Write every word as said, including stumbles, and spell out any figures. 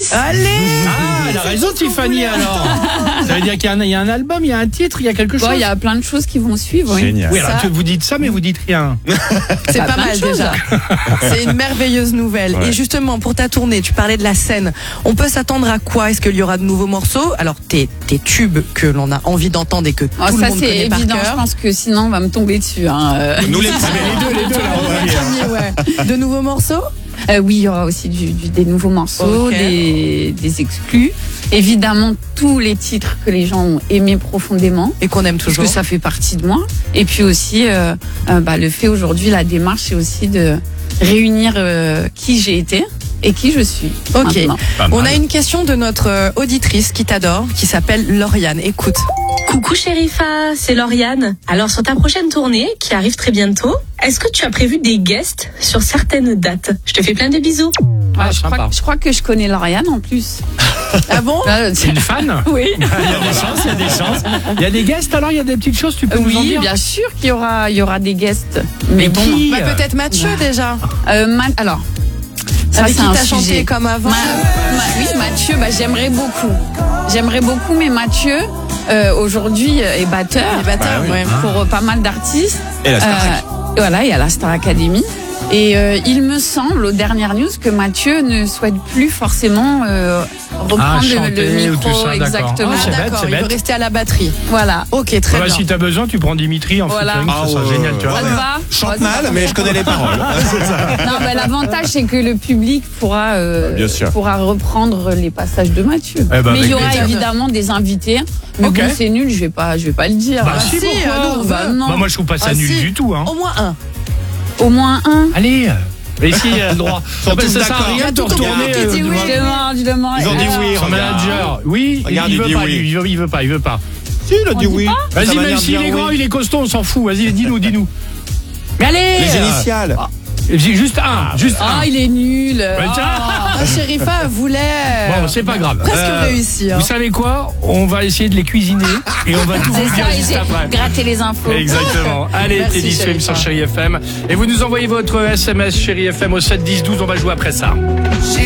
Allez. Ah, elle a raison, Tiffany, alors. Ça veut dire qu'il y a, un, il y a un album, il y a un titre, il y a quelque chose. Bon, il y a plein de choses qui vont suivre. Oui. Génial. Oui, alors Ça- vous dites ça, mais vous dites rien. C'est Bah, pas plein mal de choses. déjà. C'est une merveilleuse nouvelle. Ouais. Et justement, pour ta tournée, tu parlais de la scène. On peut s'attendre à quoi? Est-ce qu'il y aura de nouveaux morceaux? Alors, tes, tes tubes que l'on a envie d'entendre et que Oh, tout le ça monde c'est connaît par évident, je cœur. pense que sinon on va me tomber dessus. Hein. Euh, Nous les Les deux, les deux, là, on va dire. Ouais. De nouveaux morceaux? euh, oui, il y aura aussi du, du- des nouveaux morceaux, Ok. des, des exclus. Évidemment, tous les titres que les gens ont aimés profondément. Et qu'on aime Parce toujours. que ça fait partie de moi. Et puis aussi, euh, euh, bah, le fait aujourd'hui, la démarche, c'est aussi de réunir euh, qui j'ai été et qui je suis. Ok. maintenant. On a une question de notre euh, auditrice qui t'adore, qui s'appelle Lauriane. Écoute. Coucou Sherifa, c'est Lauriane. Alors sur ta prochaine tournée, qui arrive très bientôt, est-ce que tu as prévu des guests sur certaines dates? Je te fais plein de bisous. Ah, je, sympa. crois, je crois que je connais Lauriane en plus. Ah bon? Ah, C'est une fan? oui. Il y a des chances, il y a des chances. Il y a des guests, alors il y a des petites choses, tu peux nous en Oui, dire? bien sûr qu'il y aura, il y aura des guests. Mais, Mais bon, qui? Bah, peut-être Mathieu déjà. euh, Ma- alors, ça Avec c'est qui un t'as chanté sujet. comme avant. Ma- Ma- oui, Mathieu, bah, j'aimerais beaucoup. J'aimerais beaucoup, mais Mathieu, euh, aujourd'hui, euh, est batteur Les batteurs, Bah oui. ouais. pour euh, pas mal d'artistes. Et la Starac. Euh, voilà, il y a la Star Academy. Et euh, il me semble, aux dernières news, que Mathieu ne souhaite plus forcément euh, reprendre Ah, le- chanter le, ou micro. tout ça, d'accord. Exactement. Ah, c'est bête, D'accord, c'est il veut bête. rester à la batterie. Voilà. Ok, très Ouais, bien. si t'as besoin, tu prends Dimitri en Voilà. featuring, ça Ah, sera ouais, génial, tu ouais, vois. Ça te va Chante Ouais, mal, mais je connais les paroles. Non, mais l'avantage, c'est que le public pourra, euh, Bien sûr. pourra reprendre les passages de Mathieu. Eh ben, mais il y avec aura plaisir. évidemment des invités. Mais Ok. bon, c'est nul, je vais pas, je vais pas le dire. Bah, Ah, si, pourquoi euh, nous, on Bah, veut. non. Bah, moi, je trouve pas ça Ah, nul si. du tout, hein. Au moins un. Au moins un. Allez. Et si, il a le droit. Sont Ah bah, tous ça sert à d'accord. rien de Tout au retourner. monde qui euh, dit oui. devant- Je demande, je demande. Ils ont dit Alors, oui. Son Regarde. manager, oui, Regarde, il, il veut dit pas, oui. lui, il veut, il veut pas, il veut pas. Si, il a dit On dit oui. pas Sa Vas-y, manière même de s'il dire est grand, oui. il est costaud, on s'en fout. Vas-y, dis-nous, dis-nous. Mais allez. Les euh, initiales. J'ai juste un, juste Ah, un. il est nul. tiens. Ah. Ah, Sherifa voulait. Bon, c'est pas grave. Presque Euh, réussi. hein. Vous savez quoi? On va essayer de les cuisiner et on va tout C'est vous dire ça, juste j'ai après. gratté les infos. Exactement. Allez, Merci, Teddy Swim Sherifa. sur Chéri F M. Et vous nous envoyez votre S M S Chéri F M au sept dix douze. On va jouer après ça.